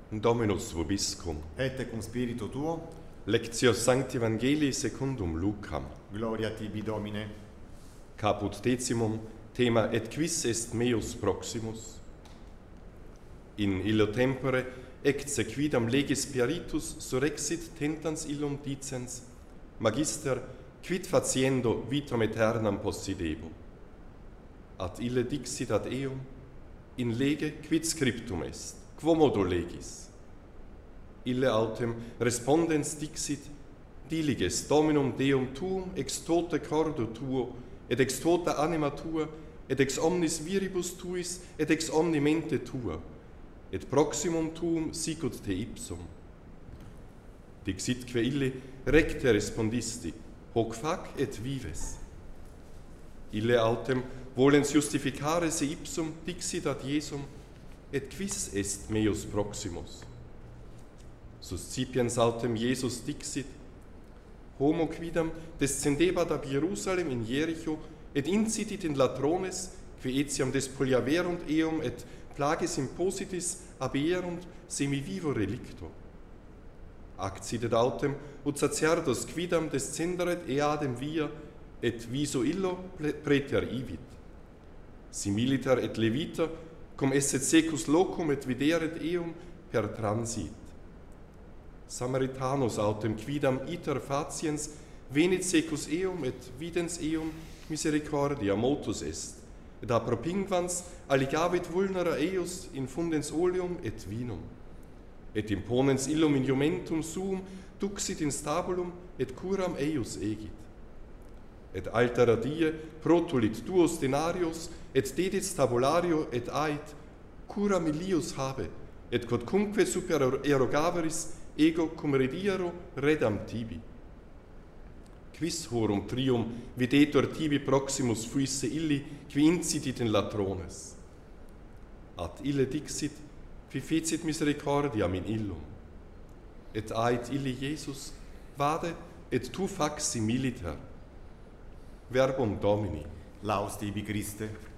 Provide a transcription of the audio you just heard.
Dominus vobiscum. Et cum spiritu tuo, Lectio Sancti Evangelii secundum Lucam. gloria tibi Domine. Caput decimum, thema et quis est meus proximus? In illo tempore, ecce quidam legis spiritus surrexit tentans illum dicens, Magister, quid faciendo vitam aeternam possidebo? Ad ille dixit ad eum, in lege quid scriptum est, quomodo legis? Ille autem respondens dixit, diliges Dominum Deum tuum ex tote cordo tuo, et ex tota anima tua, et ex omnis viribus tuis, et ex omni mente tua, et proximum tuum sicut te ipsum. Dixitque ille recte respondisti, hoc fac et vives. Ille autem, volens justificare se ipsum, dixit ad Iesum, et quis est meus proximus? Suscipiens autem Iesus dixit, homo quidam descendebat ab Jerusalem in Jericho, et incitit in latrones, qui etiam despoliaverunt eum et plages impositis aberunt semi vivo relicto. Accidit autem ut sacerdos quidam descenderet eadem via, et viso illo preter ivit. Similiter et levita, cum esset secus locum et videret eum per transit. Samaritanus autem quidam iter faciens venit secus eum et videns eum misericordia motus est, et a propinquans alligavit vulnera eius infundens oleum et vinum, et imponens illum iniomentum suum duxit in stabulum et curam eius egit. Et altera die protulit duos denarios, et dedit stabulario et ait, cura milius habe, et quodcunque super erogaveris ego cum rediero redam tibi. Quis horum trium videtur tibi proximus fuisse illi, qui incitit in latrones? Ad ille dixit, qui fecit misericordiam in illum. Et ait illi Iesus, vade, et tu fac similiter. Verbum Domini. Laus tibi Christe.